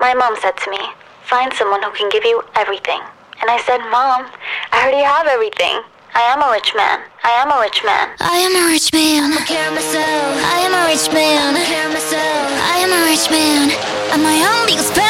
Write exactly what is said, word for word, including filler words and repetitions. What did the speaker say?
My mom said to me, find someone who can give you everything. And I said, Mom, I already have everything. I am a rich man. I am a rich man. I am a rich man. I care myself. I am a rich man. I care myself. I am a rich man. At my own expense.